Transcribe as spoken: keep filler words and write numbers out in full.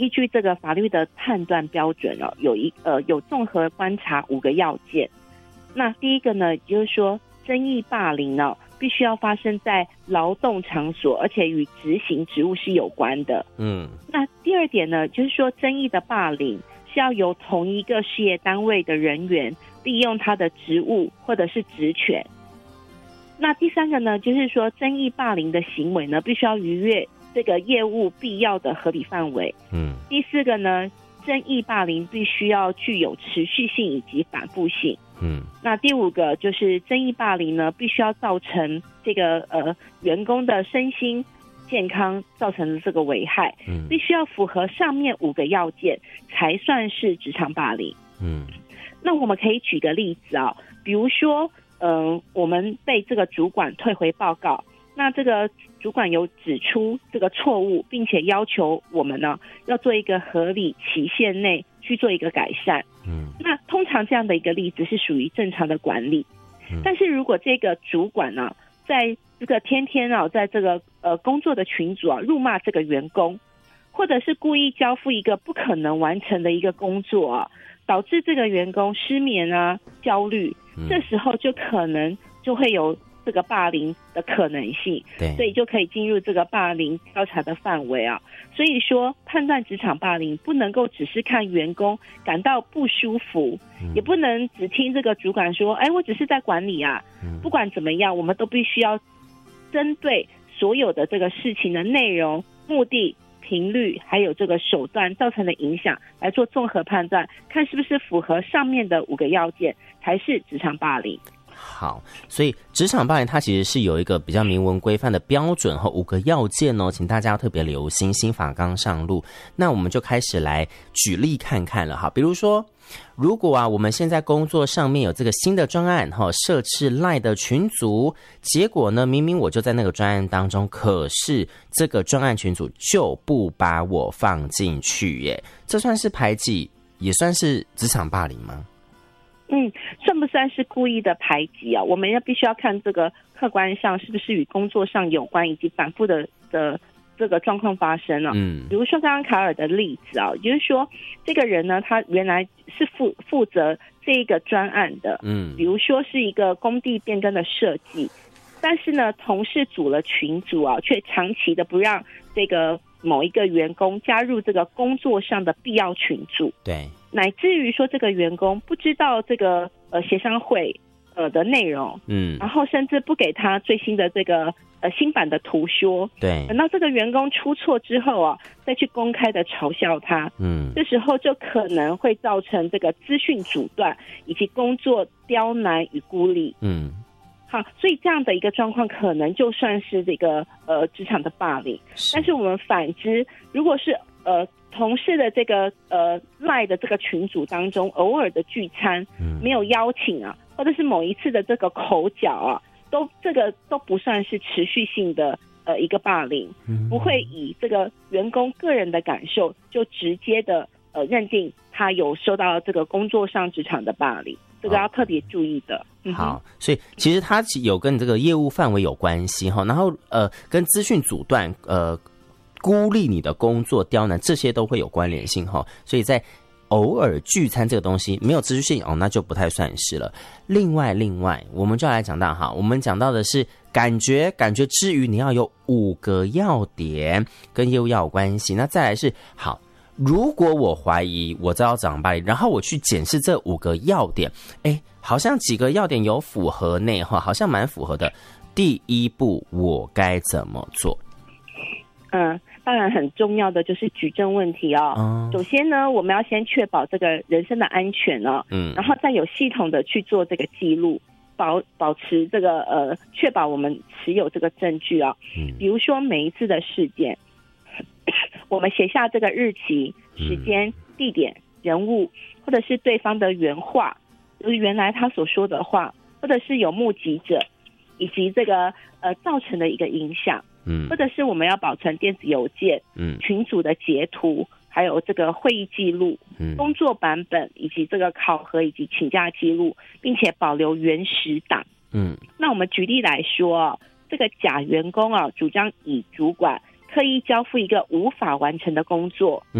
依据这个法律的判断标准哦，有一呃有综合观察五个要件。那第一个呢，就是说争议霸凌呢，必须要发生在劳动场所，而且与执行职务是有关的。嗯，那第二点呢，就是说争议的霸凌是要由同一个事业单位的人员利用他的职务或者是职权。那第三个呢，就是说争议霸凌的行为呢，必须要逾越这个业务必要的合理范围。嗯，第四个呢，争议霸凌必须要具有持续性以及反复性。嗯，那第五个就是争议霸凌呢，必须要造成这个呃员工的身心健康造成的这个危害。嗯，必须要符合上面五个要件才算是职场霸凌。嗯，那我们可以举个例子啊，比如说嗯、呃，我们被这个主管退回报告，那这个主管有指出这个错误，并且要求我们呢要做一个合理期限内去做一个改善。嗯，那通常这样的一个例子是属于正常的管理。嗯，但是如果这个主管呢、啊，在这个天天啊，在这个呃工作的群组啊辱骂这个员工，或者是故意交付一个不可能完成的一个工作啊，导致这个员工失眠啊、焦虑，这时候就可能就会有这个霸凌的可能性，对，所以就可以进入这个霸凌调查的范围啊。所以说，判断职场霸凌不能够只是看员工感到不舒服，嗯、也不能只听这个主管说，哎，我只是在管理啊。嗯、不管怎么样，我们都必须要针对所有的这个事情的内容、目的、频率，还有这个手段造成的影响来做综合判断，看是不是符合上面的五个要件才是职场霸凌。 好，所以职场霸凌它其实是有一个比较明文规范的标准和五个要件哦，请大家要特别留心。新法刚上路，那我们就开始来举例看看了哈。比如说，如果啊我们现在工作上面有这个新的专案哈，设置 LINE 的群组，结果呢明明我就在那个专案当中，可是这个专案群组就不把我放进去耶，这算是排挤，也算是职场霸凌吗？ 嗯，算不算是故意的排挤啊？我们要必须要看这个客观上是不是与工作上有关，以及反复的的这个状况发生啊。嗯，比如说刚刚卡尔的例子啊，就是说这个人呢，他原来是负负责这一个专案的，嗯，比如说是一个工地变更的设计，但是呢，同事组了群组啊，却长期的不让这个某一个员工加入这个工作上的必要群组， 对。 乃至于说这个员工不知道这个呃协商会呃的内容，嗯，然后甚至不给他最新的这个呃新版的图说， 对， 等到这个员工出错之后啊，再去公开的嘲笑他，嗯，这时候就可能会造成这个资讯阻断以及工作刁难与孤立，嗯。好，所以这样的一个状况可能就算是这个呃职场的霸凌，但是我们反之，如果是呃同事的这个呃 LINE 的这个群组当中偶尔的聚餐，没有邀请啊，或者是某一次的这个口角啊，都这个都不算是持续性的呃一个霸凌，不会以这个员工个人的感受就直接的呃认定他有受到这个工作上职场的霸凌，这个要特别注意的。嗯、 好，所以其实它有跟这个业务范围有关系哈，然后呃跟资讯阻断呃。孤立你的工作刁难，这些都会有关联性哈，所以在偶尔聚餐这个东西没有持续性哦，那就不太算是了。另外，另外我们就要来讲到哈，我们讲到的是感觉，感觉之余你要有五个要点跟业务要有关系。那再来是好，如果我怀疑我遭到职场霸凌，然后我去检视这五个要点，哎，好像几个要点有符合内哈，好像蛮符合的。第一步我该怎么做？ 嗯。当然很重要的就是举证问题哦。嗯、首先呢，我们要先确保这个人身的安全哦，嗯，然后再有系统的去做这个记录，保保持这个呃，确保我们持有这个证据哦。嗯，比如说每一次的事件，我们写下这个日期、时间、嗯、地点、人物，或者是对方的原话，就是原来他所说的话，或者是有目击者，以及这个呃造成的一个影响。嗯，或者是我们要保存电子邮件、嗯，群组的截图，还有这个会议记录、嗯，工作版本以及这个考核以及请假记录，并且保留原始档。嗯，那我们举例来说，这个甲员工啊，主张乙主管刻意交付一个无法完成的工作，